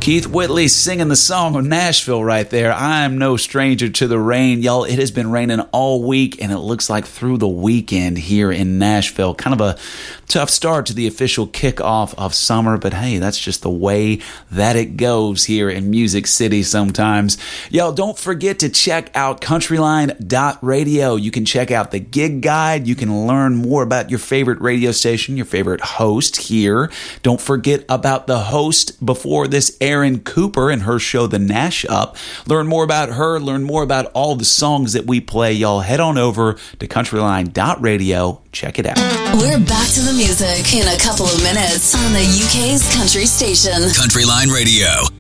Keith Whitley singing the song of Nashville right there. I'm no stranger to the rain. Y'all, it has been raining all week, and it looks like through the weekend here in Nashville. Kind of a tough start to the official kickoff of summer, but hey, that's just the way that it goes here in Music City sometimes. Y'all, don't forget to check out countryline.radio. You can check out the gig guide. You can learn more about your favorite radio station, your favorite host here. Don't forget about the host before this, Erin Cooper, and her show, The Nash Up. Learn more about her, learn more about all the songs that we play. Y'all head on over to countryline.radio. Check it out. We're back to the music in a couple of minutes on the UK's country station. Countryline Radio.